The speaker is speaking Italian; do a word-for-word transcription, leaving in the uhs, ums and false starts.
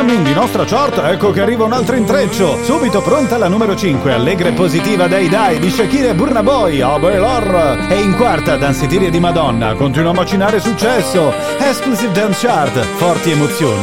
Afternoon di nostra chart, ecco che arriva un altro intreccio. Subito pronta la numero cinque, allegra e positiva Dai Dai di Shakira e Burna Boy, oh Belor. E in quarta Dansitirie di Madonna, continua a macinare successo. Exclusive Dance Chart, forti emozioni